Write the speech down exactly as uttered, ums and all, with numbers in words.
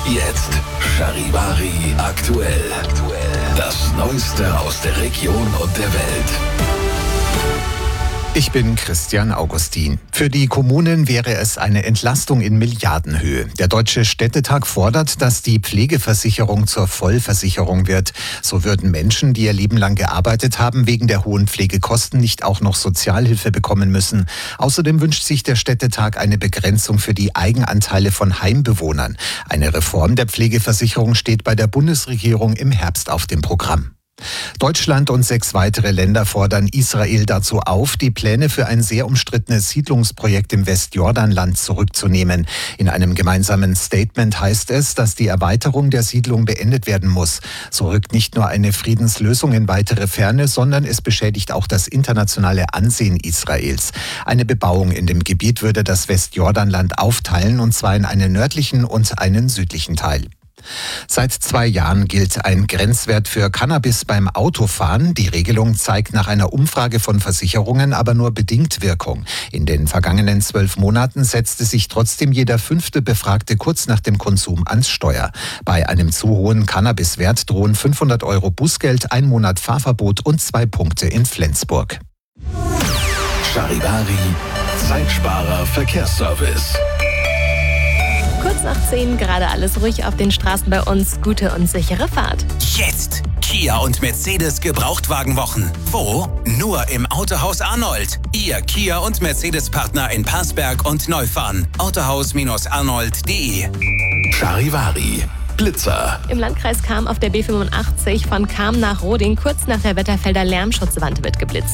Jetzt Charivari aktuell. Das Neueste aus der Region und der Welt. Ich bin Christian Augustin. Für die Kommunen wäre es eine Entlastung in Milliardenhöhe. Der Deutsche Städtetag fordert, dass die Pflegeversicherung zur Vollversicherung wird. So würden Menschen, die ihr Leben lang gearbeitet haben, wegen der hohen Pflegekosten nicht auch noch Sozialhilfe bekommen müssen. Außerdem wünscht sich der Städtetag eine Begrenzung für die Eigenanteile von Heimbewohnern. Eine Reform der Pflegeversicherung steht bei der Bundesregierung im Herbst auf dem Programm. Deutschland und sechs weitere Länder fordern Israel dazu auf, die Pläne für ein sehr umstrittenes Siedlungsprojekt im Westjordanland zurückzunehmen. In einem gemeinsamen Statement heißt es, dass die Erweiterung der Siedlung beendet werden muss. So rückt nicht nur eine Friedenslösung in weitere Ferne, sondern es beschädigt auch das internationale Ansehen Israels. Eine Bebauung in dem Gebiet würde das Westjordanland aufteilen, und zwar in einen nördlichen und einen südlichen Teil. Seit zwei Jahren gilt ein Grenzwert für Cannabis beim Autofahren. Die Regelung zeigt nach einer Umfrage von Versicherungen aber nur bedingt Wirkung. In den vergangenen zwölf Monaten setzte sich trotzdem jeder fünfte Befragte kurz nach dem Konsum ans Steuer. Bei einem zu hohen Cannabiswert drohen fünfhundert Euro Bußgeld, ein Monat Fahrverbot und zwei Punkte in Flensburg. Charivari, Zeitsparer Verkehrsservice. Kurz nach zehn, gerade alles ruhig auf den Straßen bei uns. Gute und sichere Fahrt. Jetzt Kia und Mercedes Gebrauchtwagenwochen. Wo? Nur im Autohaus Arnold. Ihr Kia und Mercedes-Partner in Parsberg und Neufahren. autohaus arnold punkt de. Charivari, Blitzer. Im Landkreis Cham auf der B fünfundachtzig von Cham nach Roding kurz nach der Wetterfelder Lärmschutzwand wird geblitzt.